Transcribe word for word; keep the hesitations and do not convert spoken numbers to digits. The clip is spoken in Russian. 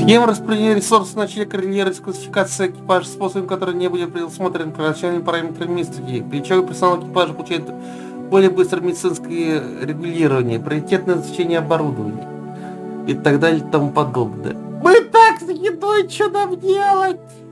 Схема распределения ресурсов начали коррелировать классификация экипажа способом, который не будет предусмотрен первоначальными параметрами мистики. Ключевой персонал экипажа получает более быстрое медицинское регулирование, приоритетное назначение оборудования и так далее и тому подобное. Мы так с едой, что нам делать?